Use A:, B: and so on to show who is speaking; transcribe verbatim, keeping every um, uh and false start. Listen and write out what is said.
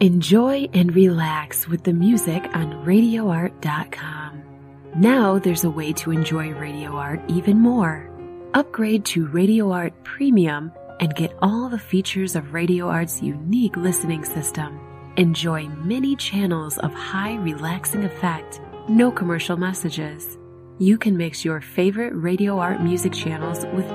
A: Enjoy and relax with the music on radio art dot com. Now there's a way to enjoy Radio Art even more. Upgrade to Radio Art Premium and get all the features of Radio Art's unique listening system. Enjoy many channels of high relaxing effect, no commercial messages. You can mix your favorite Radio Art music channels with